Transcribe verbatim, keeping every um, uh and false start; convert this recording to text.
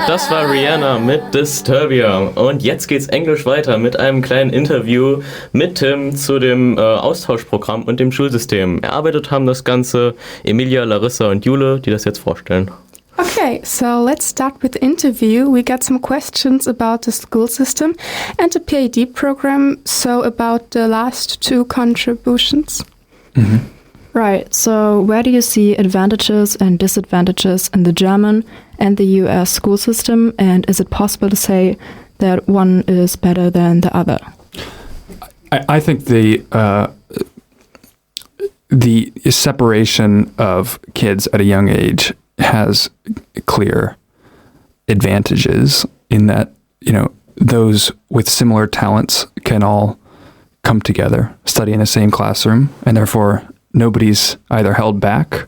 das war Rihanna mit Disturbia. Und jetzt geht's Englisch weiter mit einem kleinen Interview mit Tim zu dem äh, Austauschprogramm und dem Schulsystem. Erarbeitet haben das Ganze Emilia, Larissa und Jule, die das jetzt vorstellen. Okay, so let's start with the interview. We got some questions about the school system and the PhD program, so about the last two contributions. Mm-hmm. Right, so where do you see advantages and disadvantages in the German and the U S school system, and is it possible to say that one is better than the other? I, I think the uh, the separation of kids at a young age has clear advantages in that, you know, those with similar talents can all come together, study in the same classroom, and therefore nobody's either held back